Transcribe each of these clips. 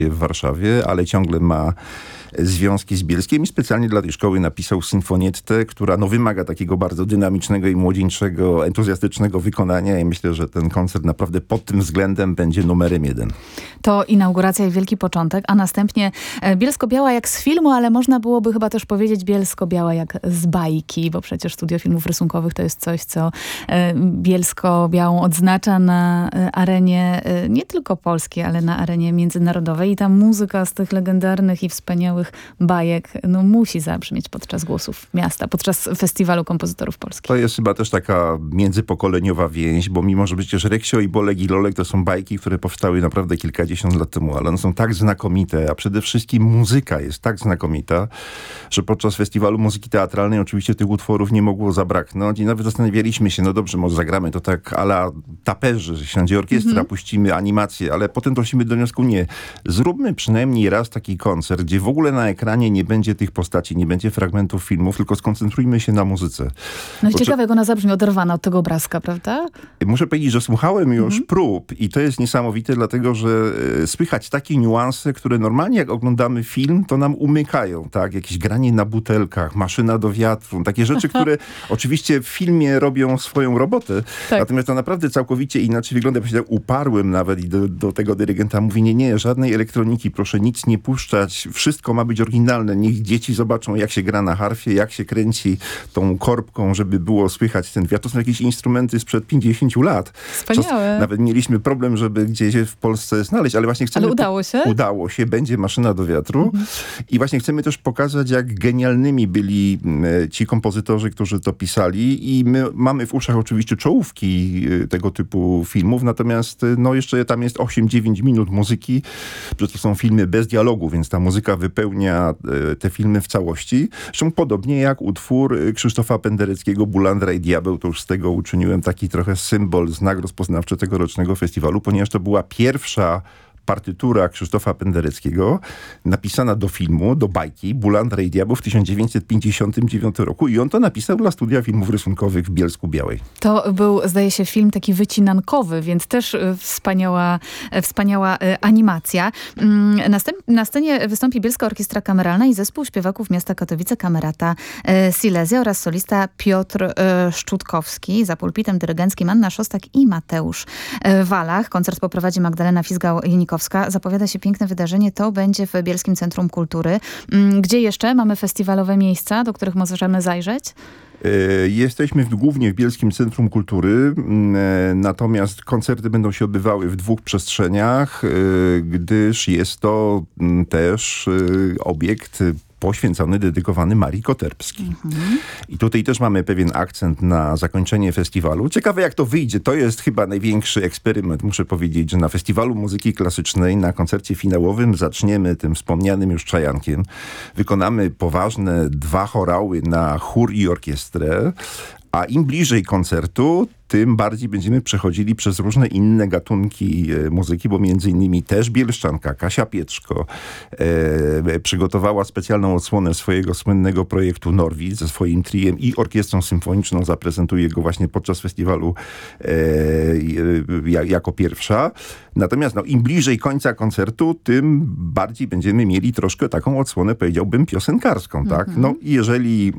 w Warszawie, ale ciągle ma związki z Bielskiem i specjalnie dla tej szkoły napisał sinfonietę, która wymaga takiego bardzo dynamicznego i młodzieńczego, entuzjastycznego wykonania i myślę, że ten koncert naprawdę pod tym względem będzie numerem 1. To inauguracja i wielki początek, a następnie Bielsko-Biała jak z filmu, ale można byłoby chyba też powiedzieć Bielsko-Biała jak z bajki, bo przecież Studio Filmów Rysunkowych to jest coś, co Bielsko-Białą odznacza na arenie nie tylko polskiej, ale na arenie międzynarodowej i ta muzyka z tych legendarnych i wspaniałych bajek musi zabrzmieć podczas głosów miasta, podczas Festiwalu Kompozytorów Polskich. To jest chyba też taka międzypokoleniowa więź, bo mimo, że przecież Reksio i Bolek i Lolek to są bajki, które powstały naprawdę kilkadziesiąt lat temu, ale one są tak znakomite, a przede wszystkim muzyka jest tak znakomita, że podczas Festiwalu Muzyki Teatralnej oczywiście tych utworów nie mogło zabraknąć i nawet zastanawialiśmy się, dobrze, może zagramy to tak a la taperzy, że siądzie orkiestra, puścimy animację, ale potem doszliśmy do wniosku, nie. Zróbmy przynajmniej raz taki koncert, gdzie w ogóle na ekranie nie będzie tych postaci, nie będzie fragmentów filmów, tylko skoncentrujmy się na muzyce. Ciekawe, jak ona zabrzmi oderwana od tego obrazka, prawda? Muszę powiedzieć, że słuchałem już prób i to jest niesamowite, dlatego, że słychać takie niuanse, które normalnie jak oglądamy film, to nam umykają, tak? Jakieś granie na butelkach, maszyna do wiatru, takie rzeczy, które oczywiście w filmie robią swoją robotę, tak. Natomiast to naprawdę całkowicie inaczej wygląda. Ja się tak uparłem nawet i do tego dyrygenta mówi, nie, żadnej elektroniki, proszę nic nie puszczać, wszystko ma być oryginalne, niech dzieci zobaczą, jak się gra na harfie, jak się kręci tą korbką, żeby było słychać ten wiatr. To są jakieś instrumenty sprzed 50 lat. Wspaniałe. Nawet mieliśmy problem, żeby gdzieś w Polsce znaleźć, ale właśnie chcemy... Ale udało się? Udało się, będzie maszyna do wiatru i właśnie chcemy też pokazać, jak genialnymi byli ci kompozytorzy, którzy to pisali i my mamy w uszach oczywiście czołówki tego typu filmów, natomiast jeszcze tam jest 8-9 minut muzyki, że to są filmy bez dialogu, więc ta muzyka wypełnia te filmy w całości. Zresztą podobnie jak utwór Krzysztofa Pendereckiego Bulandra i Diabeł, to już z tego uczyniłem taki trochę symbol, znak rozpoznawczy tegorocznego festiwalu, ponieważ to była pierwsza partytura Krzysztofa Pendereckiego napisana do filmu, do bajki Bulandra i Diabeł w 1959 roku i on to napisał dla Studia Filmów Rysunkowych w Bielsku-Białej. To był, zdaje się, film taki wycinankowy, więc też wspaniała animacja. Na scenie wystąpi Bielska Orkiestra Kameralna i zespół śpiewaków miasta Katowice Kamerata Silesia oraz solista Piotr Szczutkowski. Za pulpitem dyrygenckim Anna Szostak i Mateusz Walach. Koncert poprowadzi Magdalena Fizgał-Janikowska. Zapowiada się piękne wydarzenie. To będzie w Bielskim Centrum Kultury. Gdzie jeszcze mamy festiwalowe miejsca, do których możemy zajrzeć? Jesteśmy głównie w Bielskim Centrum Kultury, natomiast koncerty będą się odbywały w 2 przestrzeniach, gdyż jest to też obiekt poświęcony, dedykowany Marii Koterbskiej. I tutaj też mamy pewien akcent na zakończenie festiwalu. Ciekawe, jak to wyjdzie. To jest chyba największy eksperyment. Muszę powiedzieć, że na Festiwalu Muzyki Klasycznej, na koncercie finałowym zaczniemy tym wspomnianym już Czajankiem. Wykonamy poważne 2 chorały na chór i orkiestrę, a im bliżej koncertu, tym bardziej będziemy przechodzili przez różne inne gatunki muzyki, bo między innymi też bielszczanka Kasia Pietrzko przygotowała specjalną odsłonę swojego słynnego projektu Norwid ze swoim triem i orkiestrą symfoniczną. Zaprezentuje go właśnie podczas festiwalu jako pierwsza. Natomiast im bliżej końca koncertu, tym bardziej będziemy mieli troszkę taką odsłonę, powiedziałbym, piosenkarską. Tak? Jeżeli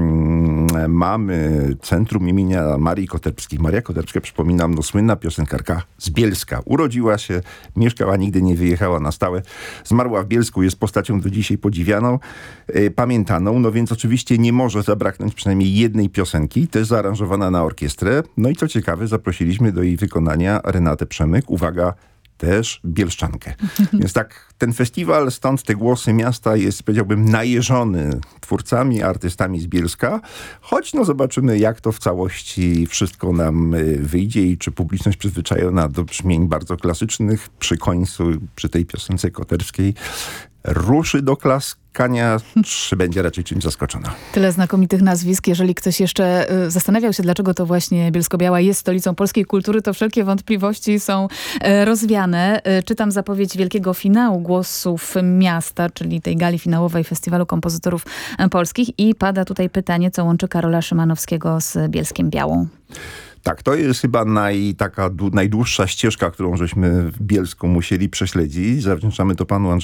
mamy Centrum imienia Marii Koterbskiej. Maria Koterbska, przypominam, słynna piosenkarka z Bielska. Urodziła się, mieszkała, nigdy nie wyjechała na stałe. Zmarła w Bielsku, jest postacią do dzisiaj podziwianą, pamiętaną, więc oczywiście nie może zabraknąć przynajmniej jednej piosenki, też zaaranżowana na orkiestrę. I co ciekawe, zaprosiliśmy do jej wykonania Renatę Przemyk. Uwaga, też bielszczankę. Więc tak, ten festiwal, stąd te głosy miasta jest, powiedziałbym, najeżony twórcami, artystami z Bielska, choć zobaczymy, jak to w całości wszystko nam wyjdzie i czy publiczność przyzwyczajona do brzmień bardzo klasycznych przy końcu, przy tej piosence koterskiej, ruszy do klaskania, czy będzie raczej czymś zaskoczona. Tyle znakomitych nazwisk. Jeżeli ktoś jeszcze zastanawiał się, dlaczego to właśnie Bielsko-Biała jest stolicą polskiej kultury, to wszelkie wątpliwości są rozwiane. Czytam zapowiedź wielkiego finału Głosów Miasta, czyli tej gali finałowej Festiwalu Kompozytorów Polskich i pada tutaj pytanie, co łączy Karola Szymanowskiego z Bielskiem Białą. Tak, to jest chyba najdłuższa ścieżka, którą żeśmy w Bielsku musieli prześledzić. Zawdzięczamy to panu Andrzejowi